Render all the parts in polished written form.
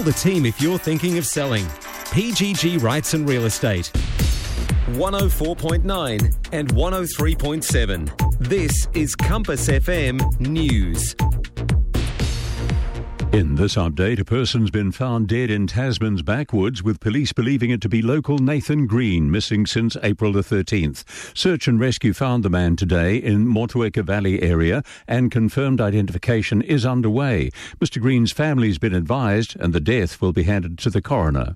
the team if you're thinking of selling. PGG Rights and Real Estate. 104.9 and 103.7. This is Compass FM News. In this update, a person's been found dead in Tasman's backwoods, with police believing it to be local Nathan Green, missing since April the 13th. Search and rescue found the man today in Motueka Valley area, and confirmed identification is underway. Mr Green's family's been advised, and the death will be handed to the coroner.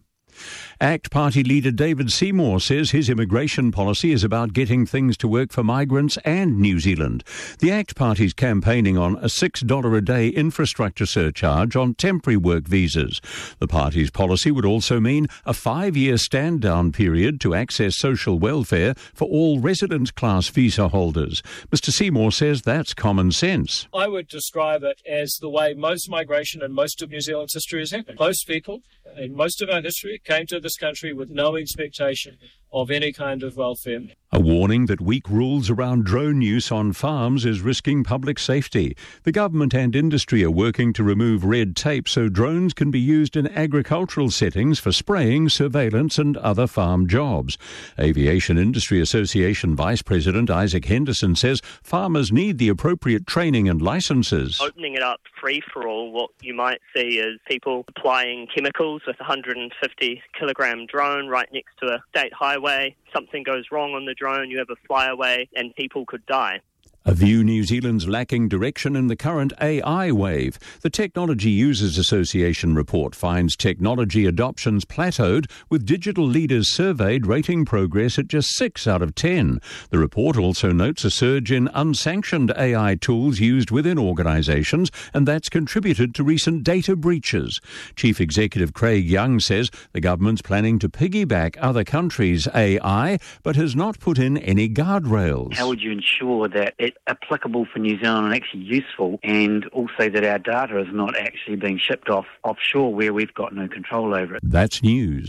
ACT Party leader David Seymour says his immigration policy is about getting things to work for migrants and New Zealand. The ACT Party's campaigning on a $6 a day infrastructure surcharge on temporary work visas. The party's policy would also mean a 5-year stand-down period to access social welfare for all residence class visa holders. Mr Seymour says that's common sense. I would describe it as the way most migration in most of New Zealand's history has happened. Most people in most of our history came to this country with no expectation of any kind of welfare. A warning that weak rules around drone use on farms is risking public safety. The government and industry are working to remove red tape so drones can be used in agricultural settings for spraying, surveillance and other farm jobs. Aviation Industry Association Vice President Isaac Henderson says farmers need the appropriate training and licences. Opening it up free-for-all, what you might see is people applying chemicals with a 150 kilogram drone right next to a state highway. Something goes wrong on the drone, you have a flyaway, and people could die. A view New Zealand's lacking direction in the current AI wave. The Technology Users Association report finds technology adoption's plateaued, with digital leaders surveyed rating progress at just 6 out of 10. The report also notes a surge in unsanctioned AI tools used within organisations, and that's contributed to recent data breaches. Chief Executive Craig Young says the government's planning to piggyback other countries' AI, but has not put in any guardrails. How would you ensure that it's applicable for New Zealand and actually useful, and also that our data is not actually being shipped off offshore where we've got no control over it? That's news.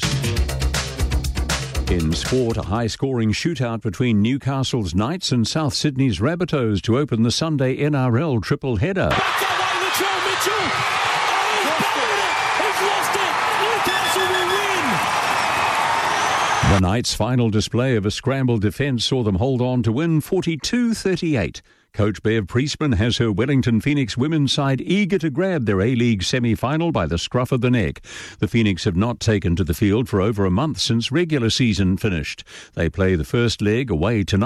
In sport, a high-scoring shootout between Newcastle's Knights and South Sydney's Rabbitohs to open the Sunday NRL triple header. The Knights' final display of a scrambled defence saw them hold on to win 42-38. Coach Bev Priestman has her Wellington Phoenix women's side eager to grab their A-League semi-final by the scruff of the neck. The Phoenix have not taken to the field for over a month since regular season finished. They play the first leg away tonight.